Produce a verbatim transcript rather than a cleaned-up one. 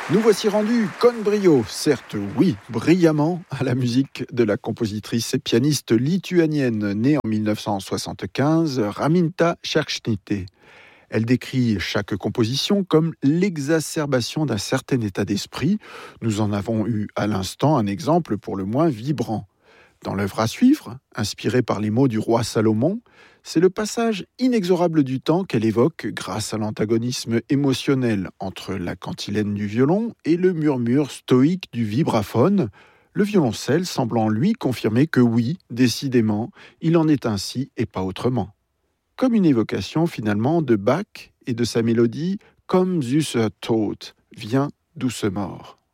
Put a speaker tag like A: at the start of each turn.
A: Nous voici rendus con brio, certes oui, brillamment, à la musique de la compositrice et pianiste lituanienne née en mille neuf cent soixante-quinze, Raminta Šerkšnytė. Elle décrit chaque composition comme l'exacerbation d'un certain état d'esprit. Nous en avons eu à l'instant un exemple pour le moins vibrant. Dans l'œuvre à suivre, inspirée par les mots du roi Salomon, c'est le passage inexorable du temps qu'elle évoque grâce à l'antagonisme émotionnel entre la cantilène du violon et le murmure stoïque du vibraphone, le violoncelle semblant lui confirmer que oui, décidément, il en est ainsi et pas autrement. Comme une évocation finalement de Bach et de sa mélodie « Comme Zeus thought » vient d'où ce mort.